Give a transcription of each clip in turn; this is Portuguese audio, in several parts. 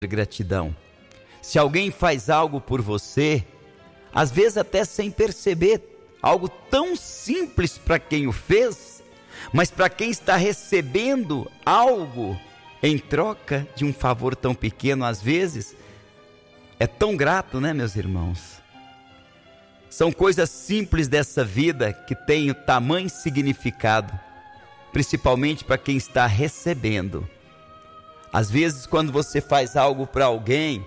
gratidão. Se alguém faz algo por você, às vezes até sem perceber, algo tão simples para quem o fez, mas para quem está recebendo algo em troca de um favor tão pequeno, às vezes, é tão grato, né, meus irmãos? São coisas simples dessa vida que têm o tamanho significado, principalmente para quem está recebendo. Às vezes, quando você faz algo para alguém,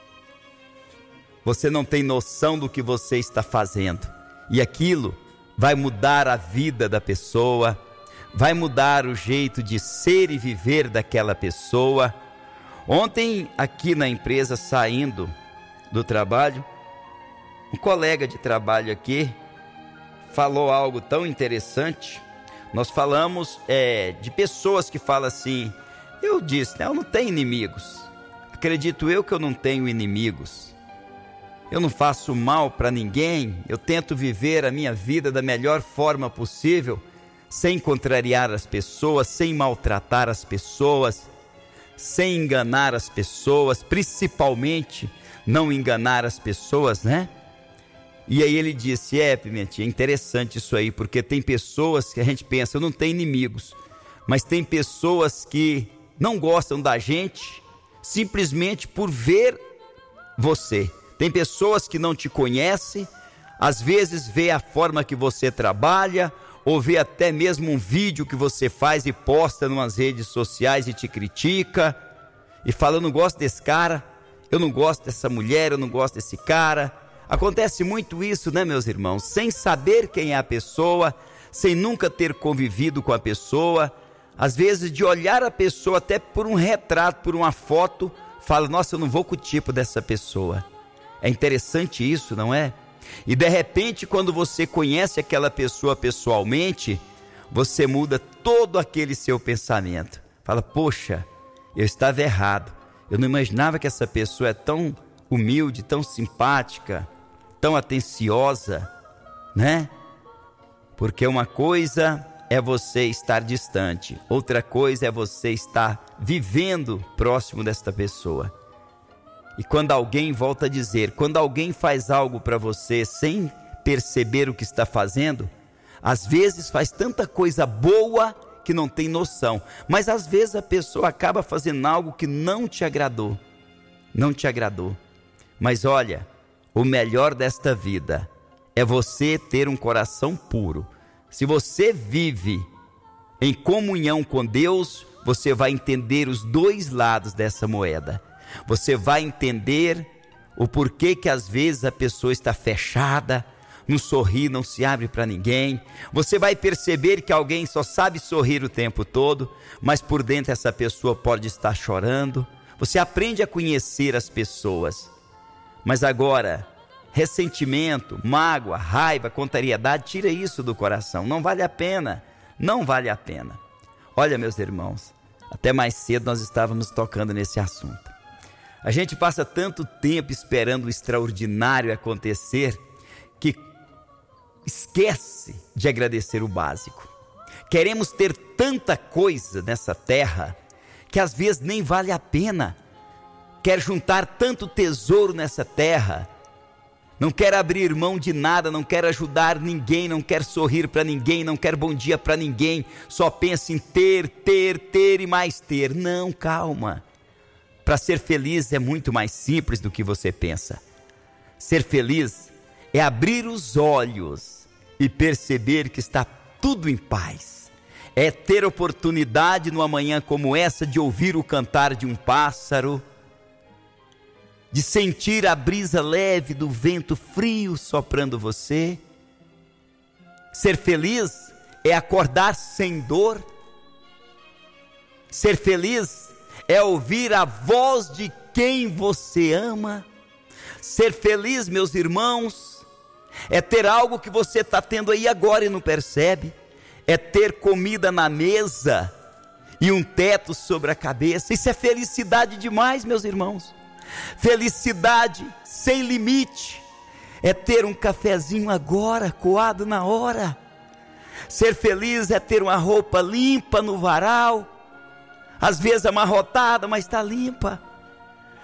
você não tem noção do que você está fazendo. E aquilo vai mudar a vida da pessoa, vai mudar o jeito de ser e viver daquela pessoa. Ontem, aqui na empresa, saindo do trabalho, um colega de trabalho aqui falou algo tão interessante. Nós falamos de pessoas que falam assim, eu disse, né, eu não tenho inimigos. Acredito eu que eu não tenho inimigos. Eu não faço mal para ninguém. Eu tento viver a minha vida da melhor forma possível, sem contrariar as pessoas, sem maltratar as pessoas, sem enganar as pessoas, principalmente não enganar as pessoas, né? E aí ele disse, Pimentinha, é interessante isso aí, porque tem pessoas que a gente pensa, eu não tenho inimigos, mas tem pessoas que não gostam da gente simplesmente por ver você. Tem pessoas que não te conhecem, às vezes vê a forma que você trabalha, ou vê até mesmo um vídeo que você faz e posta nas redes sociais e te critica, e fala, eu não gosto desse cara, eu não gosto dessa mulher, eu não gosto desse cara. Acontece muito isso, né, meus irmãos? Sem saber quem é a pessoa, sem nunca ter convivido com a pessoa, às vezes de olhar a pessoa até por um retrato, por uma foto, fala, nossa, eu não vou com o tipo dessa pessoa. É interessante isso, não é? E de repente, quando você conhece aquela pessoa pessoalmente, você muda todo aquele seu pensamento. Fala, poxa, eu estava errado. Eu não imaginava que essa pessoa é tão humilde, tão simpática, tão atenciosa, né? Porque uma coisa é você estar distante, outra coisa é você estar vivendo próximo desta pessoa. E quando alguém, volta a dizer, quando alguém faz algo para você sem perceber o que está fazendo, às vezes faz tanta coisa boa que não tem noção, mas às vezes a pessoa acaba fazendo algo que não te agradou, mas olha, o melhor desta vida é você ter um coração puro. Se você vive em comunhão com Deus, você vai entender os dois lados dessa moeda. Você vai entender o porquê que às vezes a pessoa está fechada, não sorri, não se abre para ninguém. Você vai perceber que alguém só sabe sorrir o tempo todo, mas por dentro essa pessoa pode estar chorando. Você aprende a conhecer as pessoas. Mas agora, ressentimento, mágoa, raiva, contrariedade, tira isso do coração. Não vale a pena, não vale a pena. Olha, meus irmãos, até mais cedo nós estávamos tocando nesse assunto. A gente passa tanto tempo esperando o extraordinário acontecer que esquece de agradecer o básico. Queremos ter tanta coisa nessa terra que às vezes nem vale a pena. Quer juntar tanto tesouro nessa terra, não quer abrir mão de nada, não quer ajudar ninguém, não quer sorrir para ninguém, não quer bom dia para ninguém, só pensa em ter e mais ter. Não, calma. Para ser feliz é muito mais simples do que você pensa. Ser feliz é abrir os olhos e perceber que está tudo em paz. É ter oportunidade numa manhã como essa de ouvir o cantar de um pássaro, de sentir a brisa leve do vento frio soprando você. Ser feliz é acordar sem dor. Ser feliz é ouvir a voz de quem você ama. Ser feliz, meus irmãos, é ter algo que você está tendo aí agora e não percebe. É ter comida na mesa e um teto sobre a cabeça. Isso é felicidade demais, meus irmãos. Felicidade sem limite é ter um cafezinho agora, coado na hora. Ser feliz é ter uma roupa limpa no varal, às vezes amarrotada, mas está limpa.